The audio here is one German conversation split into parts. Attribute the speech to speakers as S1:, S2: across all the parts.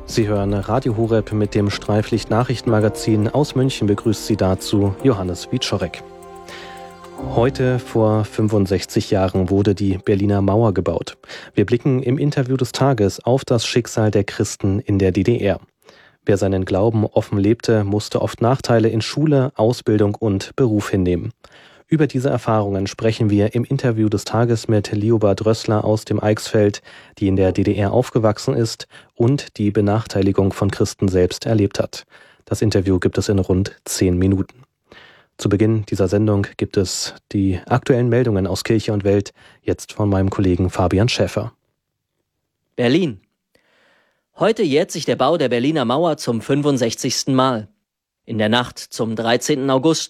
S1: Sie hören Radio Horeb mit dem Streiflicht-Nachrichtenmagazin. Aus München begrüßt Sie dazu Johannes Wieczorek. Heute vor 65 Jahren wurde die Berliner Mauer gebaut. Wir blicken im Interview des Tages auf das Schicksal der Christen in der DDR. Wer seinen Glauben offen lebte, musste oft Nachteile in Schule, Ausbildung und Beruf hinnehmen. Über diese Erfahrungen sprechen wir im Interview des Tages mit Liobard Rössler aus dem Eichsfeld, die in der DDR aufgewachsen ist und die Benachteiligung von Christen selbst erlebt hat. Das Interview gibt es in rund 10 Minuten. Zu Beginn dieser Sendung gibt es die aktuellen Meldungen aus Kirche und Welt, jetzt von meinem Kollegen Fabian Schäfer.
S2: Berlin. Heute jährt sich der Bau der Berliner Mauer zum 65. Mal. In der Nacht zum 13. August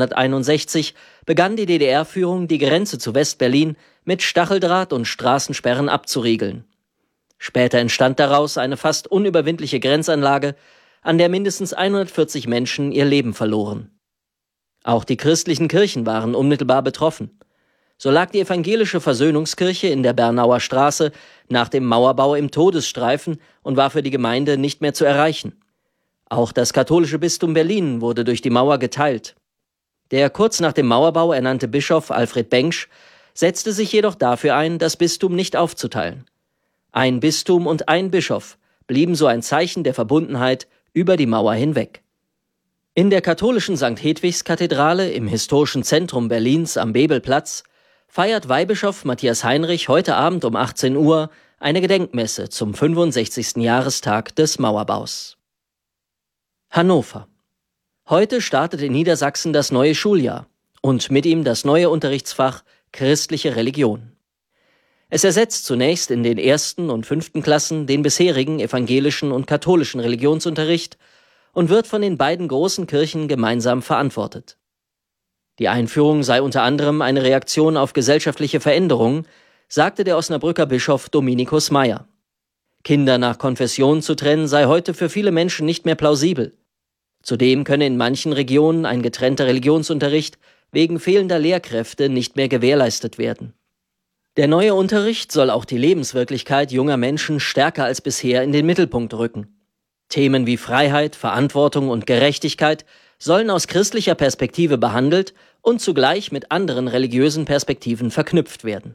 S2: 1961 begann die DDR-Führung, die Grenze zu West-Berlin mit Stacheldraht und Straßensperren abzuriegeln. Später entstand daraus eine fast unüberwindliche Grenzanlage, an der mindestens 140 Menschen ihr Leben verloren. Auch die christlichen Kirchen waren unmittelbar betroffen. So lag die evangelische Versöhnungskirche in der Bernauer Straße nach dem Mauerbau im Todesstreifen und war für die Gemeinde nicht mehr zu erreichen. Auch das katholische Bistum Berlin wurde durch die Mauer geteilt. Der kurz nach dem Mauerbau ernannte Bischof Alfred Bengsch setzte sich jedoch dafür ein, das Bistum nicht aufzuteilen. Ein Bistum und ein Bischof blieben so ein Zeichen der Verbundenheit über die Mauer hinweg. In der katholischen St. Hedwigs-Kathedrale im historischen Zentrum Berlins am Bebelplatz feiert Weihbischof Matthias Heinrich heute Abend um 18 Uhr eine Gedenkmesse zum 65. Jahrestag des Mauerbaus. Hannover. Heute startet in Niedersachsen das neue Schuljahr und mit ihm das neue Unterrichtsfach Christliche Religion. Es ersetzt zunächst in den 1. und 5. Klassen den bisherigen evangelischen und katholischen Religionsunterricht und wird von den beiden großen Kirchen gemeinsam verantwortet. Die Einführung sei unter anderem eine Reaktion auf gesellschaftliche Veränderungen, sagte der Osnabrücker Bischof Dominikus Meyer. Kinder nach Konfession zu trennen sei heute für viele Menschen nicht mehr plausibel. Zudem könne in manchen Regionen ein getrennter Religionsunterricht wegen fehlender Lehrkräfte nicht mehr gewährleistet werden. Der neue Unterricht soll auch die Lebenswirklichkeit junger Menschen stärker als bisher in den Mittelpunkt rücken. Themen wie Freiheit, Verantwortung und Gerechtigkeit sollen aus christlicher Perspektive behandelt und zugleich mit anderen religiösen Perspektiven verknüpft werden.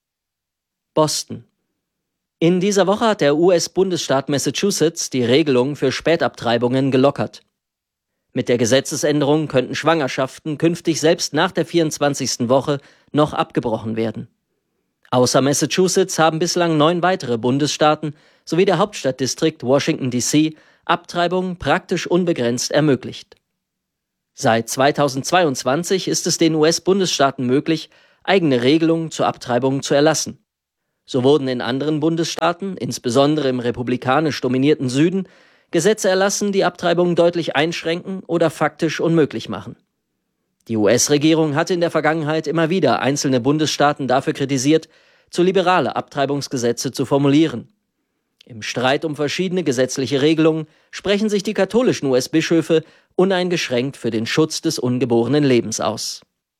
S2: Boston. In dieser Woche hat der US-Bundesstaat Massachusetts die Regelung für Spätabtreibungen gelockert. Mit der Gesetzesänderung könnten Schwangerschaften künftig selbst nach der 24. Woche noch abgebrochen werden. Außer Massachusetts haben bislang 9 weitere Bundesstaaten sowie der Hauptstadtdistrikt Washington D.C. Abtreibungen praktisch unbegrenzt ermöglicht. Seit 2022 ist es den US-Bundesstaaten möglich, eigene Regelungen zur Abtreibung zu erlassen. So wurden in anderen Bundesstaaten, insbesondere im republikanisch dominierten Süden, Gesetze erlassen, die Abtreibungen deutlich einschränken oder faktisch unmöglich machen. Die US-Regierung hatte in der Vergangenheit immer wieder einzelne Bundesstaaten dafür kritisiert, zu liberale Abtreibungsgesetze zu formulieren. Im Streit um verschiedene gesetzliche Regelungen sprechen sich die katholischen US-Bischöfe uneingeschränkt für den Schutz des ungeborenen Lebens aus.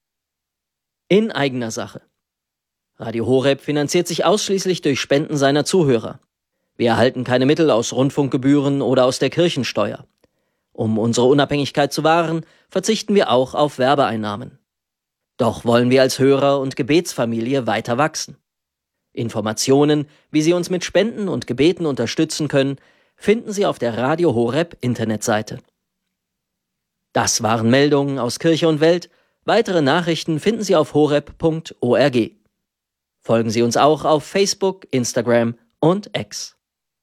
S2: In eigener Sache. Radio Horeb finanziert sich ausschließlich durch Spenden seiner Zuhörer. Wir erhalten keine Mittel aus Rundfunkgebühren oder aus der Kirchensteuer. Um unsere Unabhängigkeit zu wahren, verzichten wir auch auf Werbeeinnahmen. Doch wollen wir als Hörer und Gebetsfamilie weiter wachsen. Informationen, wie Sie uns mit Spenden und Gebeten unterstützen können, finden Sie auf der Radio Horeb Internetseite. Das waren Meldungen aus Kirche und Welt. Weitere Nachrichten finden Sie auf horeb.org. Folgen Sie uns auch auf Facebook, Instagram und X.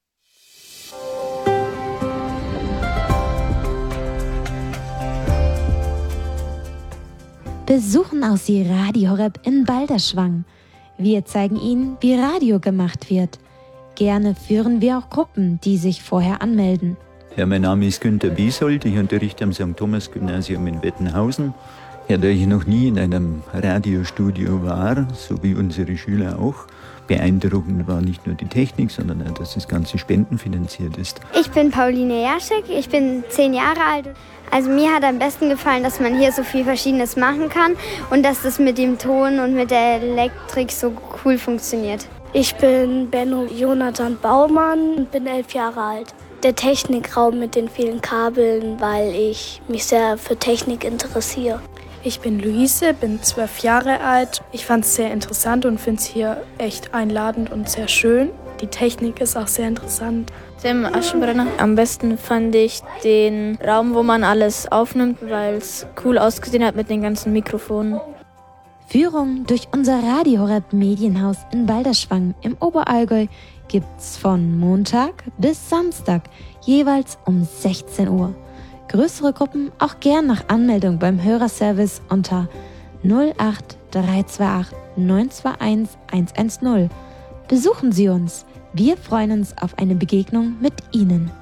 S3: Besuchen auch Sie Radio Horeb in Balderschwang. Wir zeigen Ihnen, wie Radio gemacht wird. Gerne führen wir auch Gruppen, die sich vorher anmelden.
S4: Ja, mein Name ist Günter Biesold, ich unterrichte am St. Thomas Gymnasium in Wettenhausen. Ja, da ich noch nie in einem Radiostudio war, so wie unsere Schüler auch, beeindruckend war nicht nur die Technik, sondern auch, dass das Ganze spendenfinanziert ist.
S5: Ich bin Pauline Jaschek, ich bin 10 Jahre alt. Also mir hat am besten gefallen, dass man hier so viel Verschiedenes machen kann und dass das mit dem Ton und mit der Elektrik so cool funktioniert.
S6: Ich bin Benno Jonathan Baumann und bin 11 Jahre alt. Der Technikraum mit den vielen Kabeln, weil ich mich sehr für Technik interessiere.
S7: Ich bin Luise, bin 12 Jahre alt. Ich fand es sehr interessant und finde es hier echt einladend und sehr schön. Die Technik ist auch sehr interessant.
S8: Tim Aschenbrenner. Am besten fand ich den Raum, wo man alles aufnimmt, weil es cool ausgesehen hat mit den ganzen Mikrofonen.
S3: Führung durch unser Radio Horeb Medienhaus in Balderschwang im Oberallgäu gibt's von Montag bis Samstag jeweils um 16 Uhr. Größere Gruppen auch gern nach Anmeldung beim Hörerservice unter 08328 921 110. Besuchen Sie uns. Wir freuen uns auf eine Begegnung mit Ihnen.